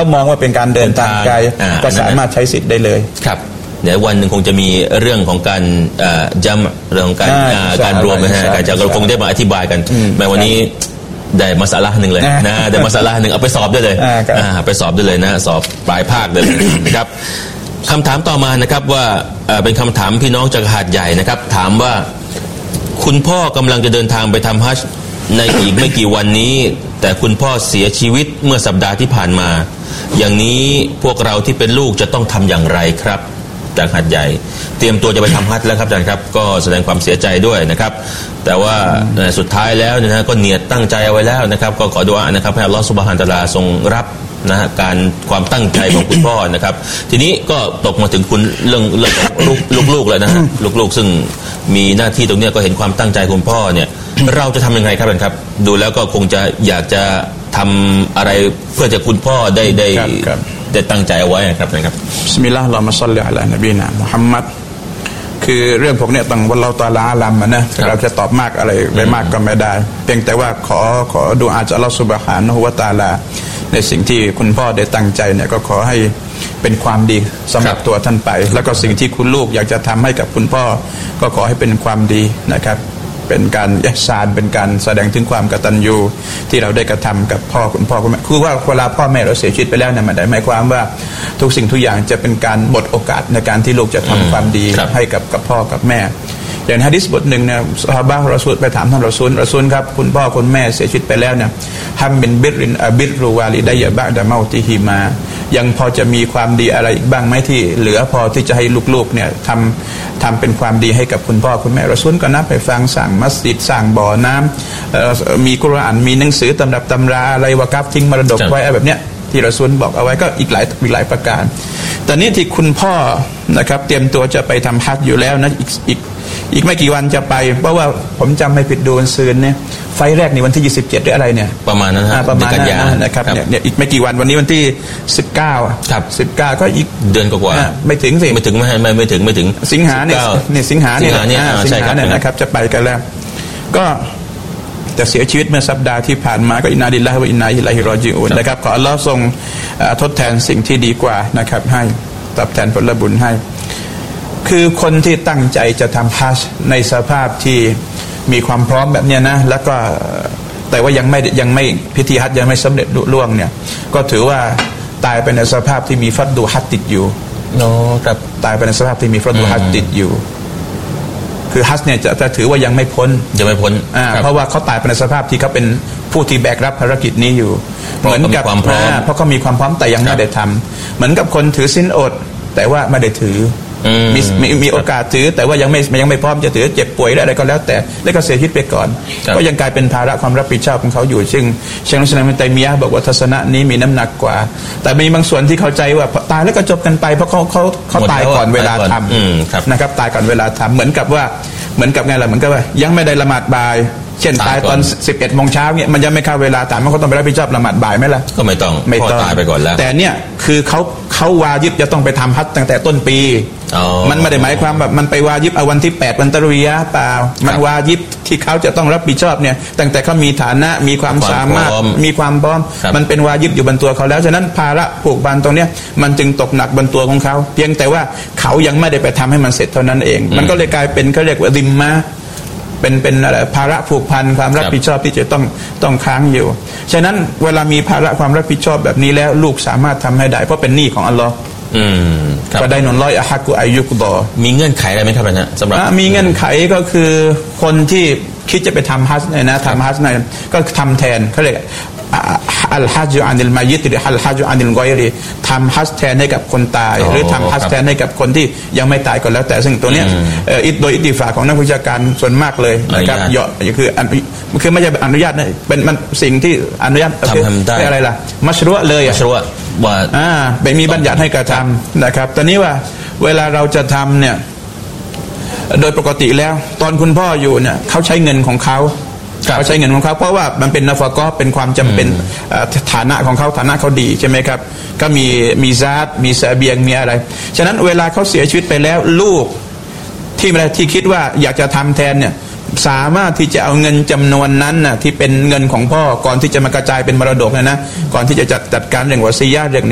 เขามองว่าเป็นการเดินทางไกลก็สามารถใช้สิทธิ์ได้เลยครับเดี๋ยววันหนึ่งคงจะมีเรื่องของการจำเรื่องของการรวมนะฮะการจะคงได้มาอธิบายกันแม้วันนี้ได้มาสาระหนึ่งเลยนะได้มาสาระหนึ่งเอาไปสอบได้เลยไปสอบได้เลยนะสอบปลายภาคได้เลยนะครับคำถามต่อมานะครับว่าเป็นคำถามพี่น้องจากหาดใหญ่นะครับถามว่าคุณพ่อกำลังจะเดินทางไปทำฮัจญ์ในอีกไม่กี่วันนี้แต่คุณพ่อเสียชีวิตเมื่อสัปดาห์ที่ผ่านมาอย่างนี้พวกเราที่เป็นลูกจะต้องทำอย่างไรครับจากหาดใหญ่เตรียมตัวจะไปทำฮัจญ์แล้วครับอาจารย์ครับก็แสดงความเสียใจด้วยนะครับแต่ว่าสุดท้ายแล้วนะฮะก็เนียดตั้งใจเอาไว้แล้วนะครับก็ขอดุอานะครับให้อัลเลาะห์ซุบฮานะฮูวะตะอาลาทรงรับนะฮะการความตั้งใจของคุณพ่อนะครับทีนี้ก็ตกมาถึงคุณเรื่องลูกๆเลยนะฮะลูกๆซึ่งมีหน้าที่ตรงนี้ก็เห็นความตั้งใจคุณพ่อเนี่ยเราจะทำยังไงครับอาจารย์ครับดูแล้วก็คงจะอยากจะทำอะไรเพื่อจะคุณพ่อได้ตั้งใจเอาไว้ครับนะครับบิสมิลลาฮิรเราะห์มาศ็อลลิอะลา นบีนะมุฮัมมัดคือเรื่องพวกนี้ต้องวัลลอฮุตะอาลาอาลัมนะเราจะตอบมากอะไรไปมากก็ไม่ได้เพียงแต่ว่าขอดุอาจากอัลเลาะห์ซุบฮานะฮูวะตะอาลาในสิ่งที่คุณพ่อได้ตั้งใจเนี่ยก็ขอให้เป็นความดีสำหรับตัวท่านไปแล้วก็สิ่งที่คุณลูกอยากจะทำให้กับคุณพ่อก็ขอให้เป็นความดีนะครับเป็นการอิหซานเป็นการแสดงถึงความกตัญญูที่เราได้กระทำกับพ่อคุณพ่อคุณแม่คือว่าเวลาพ่อแม่เราเสียชีวิตไปแล้วเนี่ยมันหมายความว่าทุกสิ่งทุกอย่างจะเป็นการหมดโอกาสในการที่ลูกจะทำความดีให้กับพ่อกับแม่อย่างหะดีษบทหนึ่งเนี่ยซอฮาบะห์รอซูลไปถามท่านรอซูลครับคุณพ่อคุณแม่เสียชีวิตไปแล้วเนี่ยฮัมมินบิรรินบิรรุวาลิดัยบะดะเมาติฮิมายังพอจะมีความดีอะไรอีกบ้างไหมที่เหลือพอที่จะให้ลูกๆเนี่ยทำเป็นความดีให้กับคุณพ่อคุณแม่รอซูลก็นับไปฟังสั่งมัสยิดสั่งบ่อน้ำมีกุรอานมีหนังสือตำรับตำราอะไรวะกัฟทิ้งมรดกไว้แบบเนี้ยที่รอซูลบอกเอาไว้ก็อีกหลายประการตอนนี้ที่คุณพ่อนะครับเตรียมตัวจะไปทำฮัจญ์อยู่แล้วนะอีกไม่กี่วันจะไปเพราะว่าผมจำไม่ผิดดูวันซืนเนี่ยไฟแรกในวันที่27หรืออะไรเนี่ยประมาณนั้นฮะประมาณนั้นนะครับเนี่ยอีกไม่กี่วันวันนี้วันที่19ครับ19ก็อีกเดือนกว่าไม่ถึงสิไม่ถึงสิงหาเนี่ยสิงหาเนี่ยนะครับจะไปกันแล้วก็จะเสียชีวิตเมื่อสัปดาห์ที่ผ่านมาก็อินนาลิลลาฮิวะอินนาอิลัยฮิรอญิอูนนะครับขออัลเลาะห์ทรงทดแทนสิ่งที่ดีกว่านะครับให้ตอบแทนผลบุญให้คือคนที่ตั้งใจจะทำฮัจญ์ในสภาพที่มีความพร้อมแบบเนี้ยนะแล้วก็แต่ว่ายังไม่พิธีฮัจญ์ยังไม่สำเร็จลุล่วงเนี่ยก็ถือว่าตายไปในสภาพที่มีฟัรดูฮัจญ์ติดอยู่ครับตายไปในสภาพที่มีฟัรดูฮัจญ์ติดอยู่คือฮัจญ์เนี่ยจะถือว่ายังไม่พ้นเพราะว่าเขาตายไปในสภาพที่เขาเป็นผู้ที่แบกรับภารกิจนี้อยู่เหมือนกับเพราะเขามีความพร้อมแต่ยังไม่ได้ทำเหมือนกับคนถือศีลอดแต่ว่าไม่ได้ถือมีโอกาสถือแต่ว่ายังไม่พร้อมจะถือเจ็บป่วยอะไรก็แล้วแต่แล้วก็เสียชีวิตไปก่อนก็ยังกลายเป็นภาระความรับผิดชอบของเขาอยู่ซึ่งเชค อิสลาม อิบนุ ตัยมียะห์บอกว่าทัศนะนี้มีน้ำหนักกว่าแต่มีบางส่วนที่เข้าใจว่าตายแล้วก็จบกันไปเพราะเขาตายก่อนเวลาทำนะครับตายก่อนเวลาทำเหมือนกับไงล่ะเหมือนกับว่ายังไม่ได้ละหมาดบ่ายเช่นตายตอน 11 โมงเช้าเนี่ยมันยังไม่เข้าเวลาถามว่าเขาต้องไปรับผิดชอบละหมาดบ่ายไหมล่ะก็ไม่ต้องตายไปก่อนแล้วแต่เนี่ยคือเขาวาญิบจะต้องไปทำฮัจญ์ตั้งแต่ต้นปีมันไม่ได้หมายความแบบมันไปวาญิบเอาวันที่8วันตะเราะวียะห์เปล่ามันวาญิบที่เขาจะต้องรับผิดชอบเนี่ยตั้งแต่เขามีฐานะมีความสามารถมีความพร้อมมันเป็นวาญิบอยู่บนตัวเขาแล้วฉะนั้นภาระผูกพันตรงเนี้ยมันจึงตกหนักบนตัวของเขาเพียงแต่ว่าเขายังไม่ได้ไปทำให้มันเสร็จเท่านั้นเองมันก็เลยกลายเป็นเขาเรียกว่าดิมมะเป็นอะไรภาระผูกพันความรับผิดชอบที่จะต้องค้างอยู่ฉะนั้นเวลามีภาระความรับผิดชอบแบบนี้แล้วลูกสามารถทำให้ได้เพราะเป็นหนี้ของอัลลอฮ์ก็ได้นนร้อยอะฮักกุอายุกดอมีเงื่อนไขอะไรไหมครับอาจารย์สำหรับมีเงื่อนไขก็คือคนที่คิดจะไปทำฮัจญ์เนี่ยนะทำฮัจญ์เนี่ยก็ทำแทนเขาเรียกอัลฮัจญ์อานิลมายิตหรืออัลฮัจญ์อานิลกอยรีทำฮัจญ์แทนให้กับคนตายหรือทำฮัจญ์แทนให้กับคนที่ยังไม่ตายก็แล้วแต่ซึ่งตัวเนี้ยโดยอิทธิฟาของนักวิชาการส่วนมากเลยนะครับเยอะคือไม่ใช่อนุญาตนะเป็นมันสิ่งที่อนุญาตคืออะไรล่ะมัชรุอะเลยว่าไปมีบัญญัติให้กระทำนะครับตอนนี้ว่าเวลาเราจะทำเนี่ยโดยปกติแล้วตอนคุณพ่ออยู่เนี่ยเขาใช้เงินของเขาใช้เงินของเขาเพราะว่ามันเป็นนะฟะกอฮ์เป็นความจำเป็นฐานะของเขาฐานะเขาดีใช่ไหมครับก็มีซาตมีเสบียงมีอะไรฉะนั้นเวลาเขาเสียชีวิตไปแล้วลูกที่คิดว่าอยากจะทำแทนเนี่ยสามารถที่จะเอาเงินจำนวนนั้นน่ะที่เป็นเงินของพ่อก่อนที่จะมากระจายเป็นมรดกนะก่อนที่จะจัดการเรื่องวะซียะห์เรื่อง